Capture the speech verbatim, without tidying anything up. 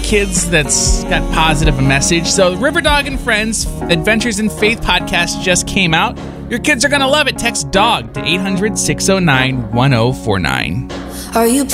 kids that's got positive a message. So River Dog and Friends Adventures in Faith podcast just came out. Your kids are going to love it. Text DOG to eight hundred, six oh nine, one oh four nine. Are you